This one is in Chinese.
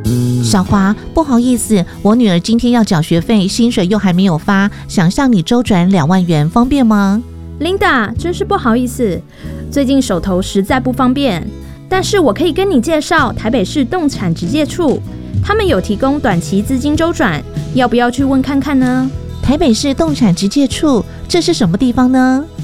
小华，不好意思，我女儿今天要缴学费，薪水又还没有发，想向你周转2万元，方便吗？ Linda， 真是不好意思，最近手头实在不方便，但是我可以跟你介绍台北市动产直介处，他们有提供短期资金周转，要不要去问看看呢？ 台北市动产直介处，这是什么地方呢？